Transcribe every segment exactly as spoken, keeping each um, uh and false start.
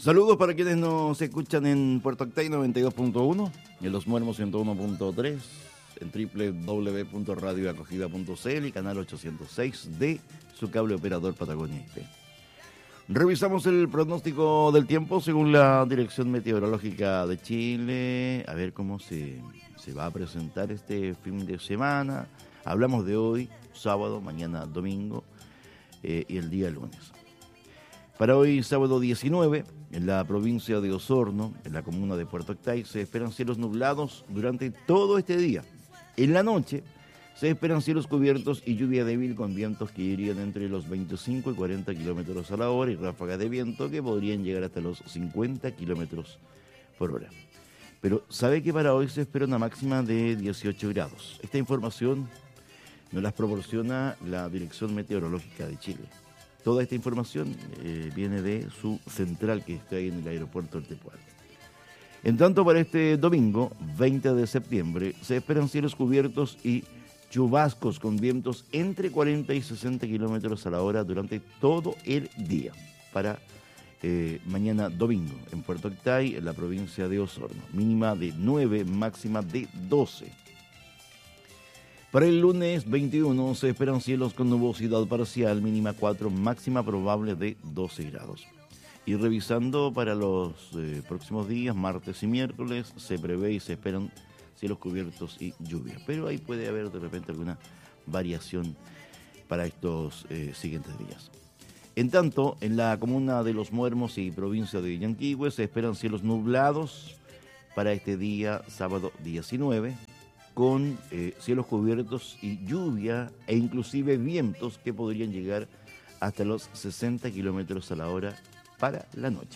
Saludos para quienes nos escuchan en Puerto Octay noventa y dos punto uno, en Los Muermos ciento uno punto tres, en doble u doble u doble u punto radio acogida punto c l y canal ochocientos seis de su cable operador Patagonia I P. Revisamos el pronóstico del tiempo según la Dirección Meteorológica de Chile, a ver cómo se, se va a presentar este fin de semana. Hablamos de hoy, sábado, mañana domingo eh, y el día lunes. Para hoy, sábado diecinueve, en la provincia de Osorno, en la comuna de Puerto Octay, se esperan cielos nublados durante todo este día. En la noche, se esperan cielos cubiertos y lluvia débil con vientos que irían entre los veinticinco y cuarenta kilómetros a la hora y ráfagas de viento que podrían llegar hasta los cincuenta kilómetros por hora. Pero, ¿sabe que para hoy se espera una máxima de dieciocho grados? Esta información nos la proporciona la Dirección Meteorológica de Chile. Toda esta información eh, viene de su central que está ahí en el aeropuerto del Tepual. En tanto, para este domingo, veinte de septiembre, se esperan cielos cubiertos y chubascos con vientos entre cuarenta y sesenta kilómetros a la hora durante todo el día. Para eh, mañana domingo, en Puerto Octay, en la provincia de Osorno. Mínima de nueve, máxima de doce. Para el lunes veintiuno se esperan cielos con nubosidad parcial, mínima cuatro, máxima probable de doce grados. Y revisando para los eh, próximos días, martes y miércoles, se prevé y se esperan cielos cubiertos y lluvia. Pero ahí puede haber de repente alguna variación para estos eh, siguientes días. En tanto, en la comuna de Los Muermos y provincia de Yanquihue se esperan cielos nublados para este día sábado diecinueve, con eh, cielos cubiertos y lluvia e inclusive vientos que podrían llegar hasta los sesenta kilómetros a la hora para la noche.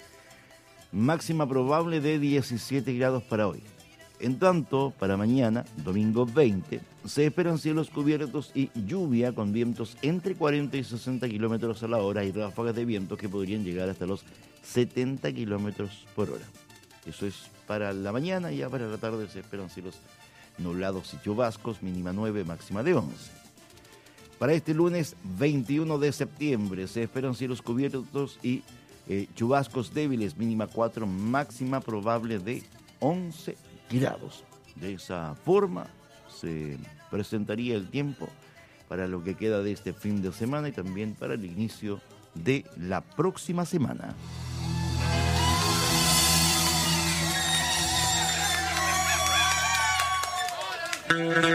Máxima probable de diecisiete grados para hoy. En tanto, para mañana, domingo veinte, se esperan cielos cubiertos y lluvia con vientos entre cuarenta y sesenta kilómetros a la hora y ráfagas de vientos que podrían llegar hasta los setenta kilómetros por hora. Eso es para la mañana, y ya para la tarde se esperan cielos nublados y chubascos, mínima nueve, máxima de once. Para este lunes veintiuno de septiembre se esperan cielos cubiertos y eh, chubascos débiles, mínima cuatro, máxima probable de once grados. De esa forma se presentaría el tiempo para lo que queda de este fin de semana y también para el inicio de la próxima semana.